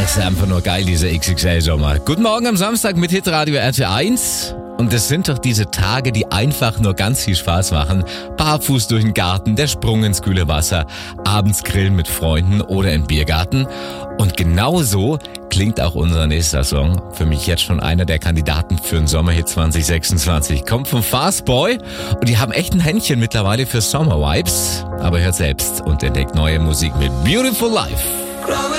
ist einfach nur geil, dieser XXL-Sommer. Guten Morgen am Samstag mit Hitradio RT1. Und es sind doch diese Tage, die einfach nur ganz viel Spaß machen. Barfuß durch den Garten, der Sprung ins kühle Wasser, abends grillen mit Freunden oder im Biergarten. Und genau so klingt auch unser nächster Song. Für mich jetzt schon einer der Kandidaten für den Sommerhit 2026. Kommt vom Fastboy und die haben echt ein Händchen mittlerweile für Sommer-Vibes. Aber hört selbst und entdeckt neue Musik mit Beautiful Life.